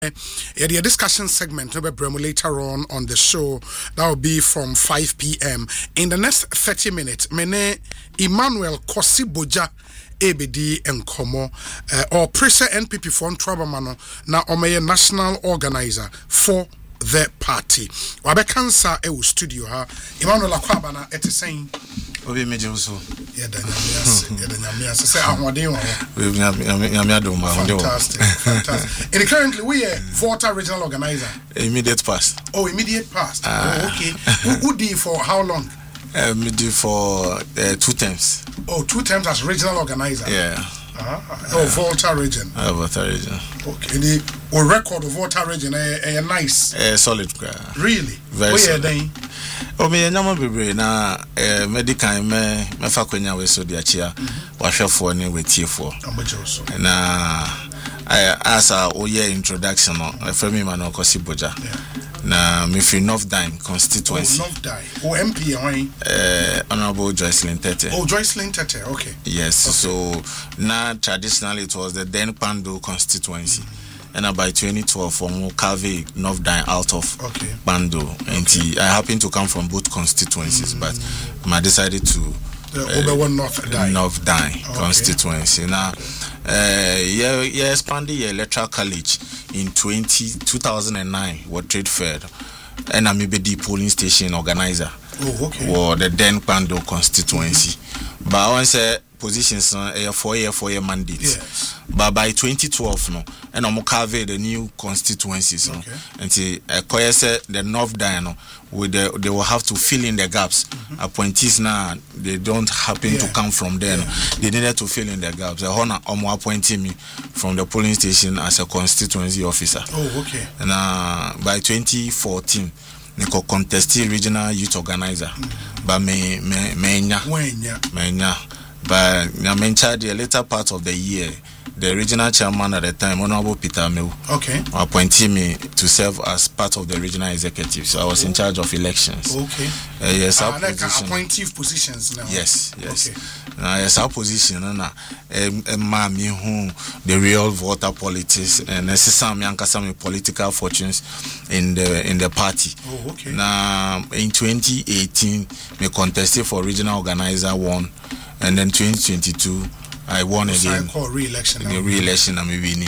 The discussion segment will be later on the show. That will be from 5 p.m. In the next 30 minutes, Mene Emmanuel Kosiboja ABD and Komo or Pressure NPP for Trabamano now Omeye national organizer for the party. Wabe cancer studio ha Emmanuel Akwabana saying Obi mejuso. Fantastic. And currently we are Volta regional organizer. Immediate past. Oh, immediate past. Okay. Who did for how long? Me did for 2 terms. Oh, 2 terms as regional organizer. Yeah. Volta region. Volta region. Okay. The record of Volta region nice. Solid. Really? Very solid. Then? O me nyama bebre na medical me fa kwanya we so de achia wahwefo ne wetiefo na as a oye introduction no from me man Kosiboja na me free North Dine constituency. North Dine MP Honorable Joycelyn Tete. Oh, Joycelyn Tete, okay. Yes, okay. So now traditionally it was the then Pando constituency. And by 2012, we carve North Dine out of Bando. And I happen to come from both constituencies, but I decided to North Dine constituency. Now, expanded the electoral college in 2009. What trade fair, and I'm maybe the polling station organizer. For the then Bando constituency. But I want to say positions a 4-year mandate. Yes. But by 2012 no and I'm carve the new constituencies no and say the North Dine they will have to fill in the gaps. Appointees now they don't happen to come from there. They needed to fill in the gaps. Appointing me from the polling station as a constituency officer. And by 2014 Niko contested regional youth organizer. But menya. But I'm in charge the later part of the year. The regional chairman at the time, Honorable Peter Meu, appointed me to serve as part of the regional executive. So I was in charge of elections. Yes, our like position. Appointive positions now. Yes. Yes, our position. Mami who the real voter politics and some political fortunes in the party. Now in 2018, me contested for regional organizer won, and then 2022. I won again. Re-election. I'm winning.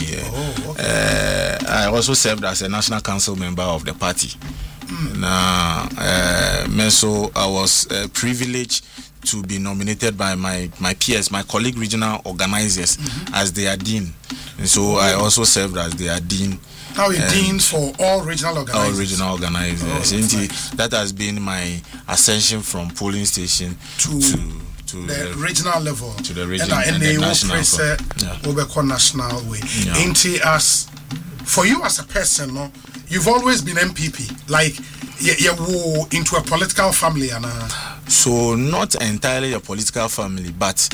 I also served as a national council member of the party. Now, so I was privileged to be nominated by my peers, my colleague regional organizers, as their dean. And so I also served as their dean. Now you're dean for all regional organizers. All regional organizers. That has been my ascension from polling station to the regional level, to the regional and the national national way. As for you as a person, no, you've always been MPP. Like you into a political family, so not entirely a political family, but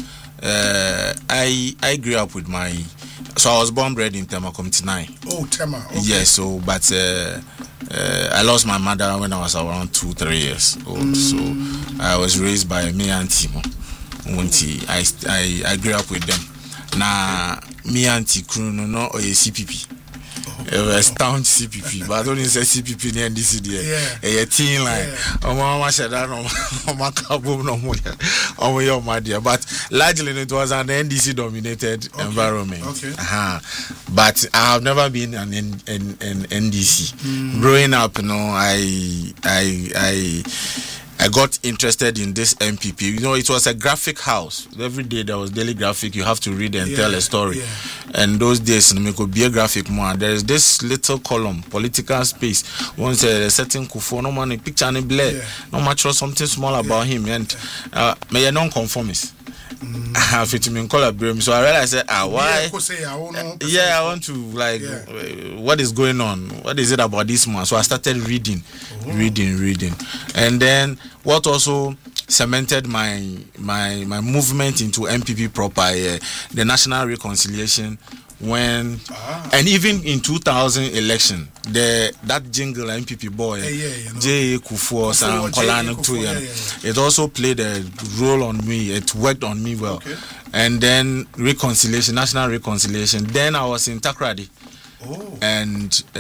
I grew up with so I was born bred in Tema Community 9. Oh, Tema. Okay. Yes. So, but I lost my mother when I was around 2-3 years old. So I was raised by me and Timo. I grew up with them. Now me and Tikruno no or CPP. A staunch CPP, but only say CPP in the NDC there. A teen line. Mama said that no my dear. But largely it was an NDC dominated environment. But I have never been an NDC. Growing up, I got interested in this MPP. It was a graphic house. Every day there was daily graphic. You have to read and tell a story. And those days, it could be a graphic more. There is this little column, political space. Once a certain Kufo, no man, a picture and a blur. No much or something small about him. And may a non-conformist. I have it in color. So I realized why? I want to what is going on? What is it about this man? So I started reading. And then what also cemented my movement into MPP proper, the National Reconciliation when and even in 2000 election that jingle MPP boy J Kufuor San Kolano too it also played a role on me. It worked on me well. And then reconciliation, national reconciliation. Then I was in Takrady Oh. And